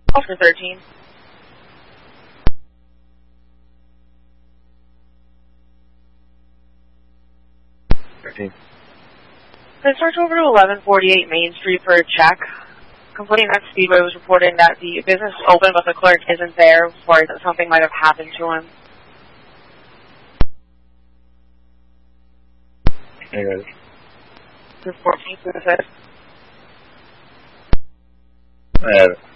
Officer 13. The search over to 1148 Main Street for a check. Completing that Speedway was reporting that the business is open, but the clerk isn't there, worried that something might have happened to him. Hey guys. The 14th, I have it.